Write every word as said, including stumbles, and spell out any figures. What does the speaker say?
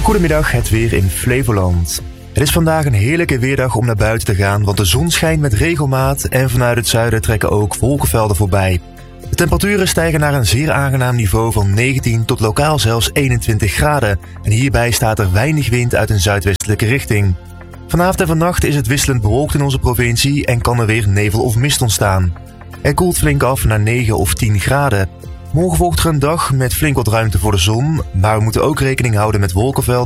Goedemiddag, het weer in Flevoland. Het is vandaag een heerlijke weerdag om naar buiten te gaan, want de zon schijnt met regelmaat en vanuit het zuiden trekken ook wolkenvelden voorbij. De temperaturen stijgen naar een zeer aangenaam niveau van negentien tot lokaal zelfs eenentwintig graden en hierbij staat er weinig wind uit een zuidwestelijke richting. Vanavond en vannacht is het wisselend bewolkt in onze provincie en kan er weer nevel of mist ontstaan. Het koelt flink af naar negen of tien graden. Morgen volgt er een dag met flink wat ruimte voor de zon, maar we moeten ook rekening houden met wolkenvelden